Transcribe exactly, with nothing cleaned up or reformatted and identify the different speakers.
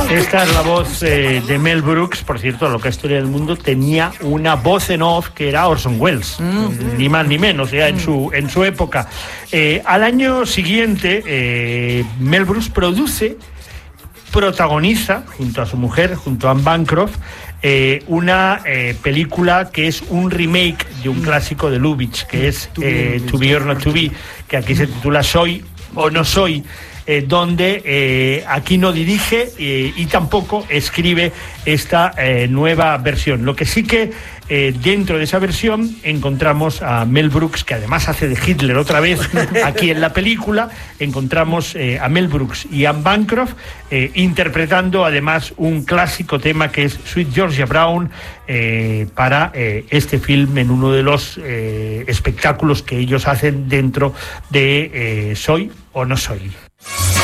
Speaker 1: Esta es la voz eh, de Mel Brooks. Por cierto, Loca Historia del Mundo tenía una voz en off que era Orson Welles, mm. ni más ni menos, ya en su, en su época. Eh, al año siguiente, eh, Mel Brooks produce, protagoniza, junto a su mujer, junto a Anne Bancroft, eh, una eh, película que es un remake de un clásico de Lubitsch, que es eh, To Be or Not To Be, que aquí se titula Soy o No Soy, eh, donde eh, aquí no dirige eh, y tampoco escribe esta eh, nueva versión. Lo que sí que eh, dentro de esa versión encontramos a Mel Brooks, que además hace de Hitler otra vez aquí en la película. Encontramos eh, a Mel Brooks y Anne Bancroft eh, interpretando además un clásico tema que es Sweet Georgia Brown eh, para eh, este film, en uno de los eh, espectáculos que ellos hacen dentro de eh, Soy o No Soy.